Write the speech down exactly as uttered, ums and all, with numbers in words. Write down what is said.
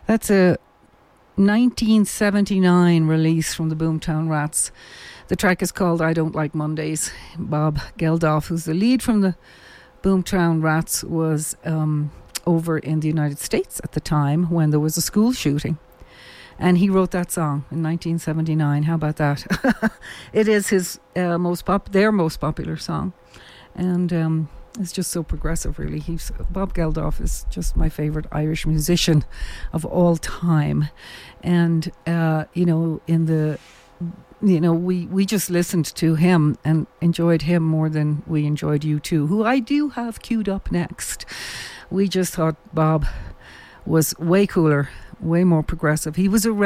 That's a nineteen seventy-nine release from the Boomtown Rats. The track is called I Don't Like Mondays. Bob Geldof, who's the lead from the Boomtown Rats, was um, over in the United States at the time when there was a school shooting. And he wrote that song in nineteen seventy-nine. How about that? It is his uh, most pop, their most popular song. And um, it's just so progressive, really. He's Bob Geldof is just my favourite Irish musician of all time. And, uh, you know, in the, you know, we, we just listened to him and enjoyed him more than we enjoyed U two, who I do have queued up next. We just thought Bob was way cooler, way more progressive. He was a